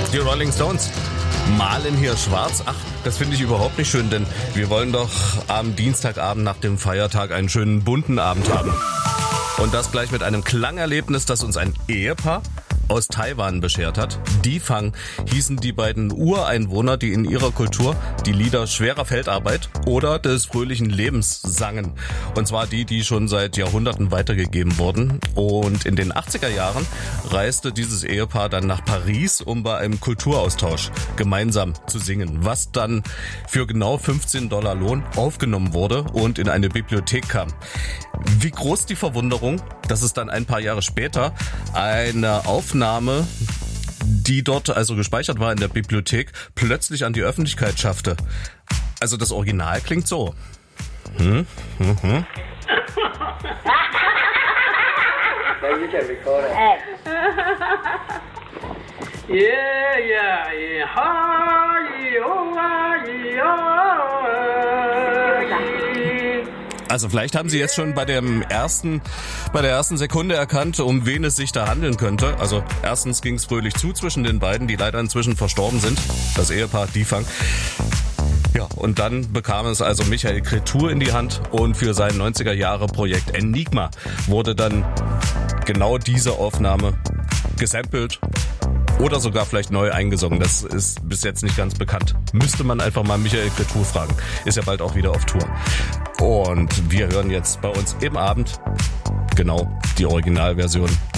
Die Rolling Stones malen hier schwarz. Ach, das finde ich überhaupt nicht schön, denn wir wollen doch am Dienstagabend nach dem Feiertag einen schönen bunten Abend haben. Und das gleich mit einem Klangerlebnis, das uns ein Ehepaar aus Taiwan beschert hat. Difang hießen die beiden Ureinwohner, die in ihrer Kultur die Lieder schwerer Feldarbeit oder des fröhlichen Lebens sangen. Und zwar die schon seit Jahrhunderten weitergegeben wurden. Und in den 80er Jahren reiste dieses Ehepaar dann nach Paris, um bei einem Kulturaustausch gemeinsam zu singen, was dann für genau $15 Lohn aufgenommen wurde und in eine Bibliothek kam. Wie groß die Verwunderung, dass es dann ein paar Jahre später eine Aufnahme, die dort also gespeichert war in der Bibliothek, plötzlich an die Öffentlichkeit schaffte. Also das Original klingt so. Also vielleicht haben Sie jetzt schon bei der ersten Sekunde erkannt, um wen es sich da handeln könnte. Also erstens ging es fröhlich zu zwischen den beiden, die leider inzwischen verstorben sind. Das Ehepaar Difang. Ja, und dann bekam es also Michael Cretu in die Hand und für sein 90er-Jahre-Projekt Enigma wurde dann genau diese Aufnahme gesampelt oder sogar vielleicht neu eingesungen. Das ist bis jetzt nicht ganz bekannt. Müsste man einfach mal Michael Cretu fragen. Ist ja bald auch wieder auf Tour. Und wir hören jetzt bei uns im Abend genau die Originalversion.